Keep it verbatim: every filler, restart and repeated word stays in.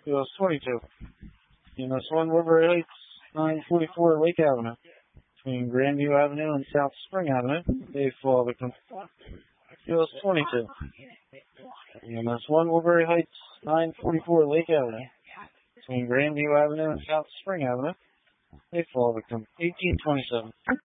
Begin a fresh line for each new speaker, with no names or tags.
U S twenty-two. E M S one Woodbury Heights, nine forty-four Lake Avenue. Between Grandview Avenue and South Spring Avenue, a fall victim. U S twenty-two. E M S one Woodbury Heights, nine forty-four Lake Avenue. Between Grandview Avenue and South Spring Avenue, a fall victim. eighteen twenty-seven.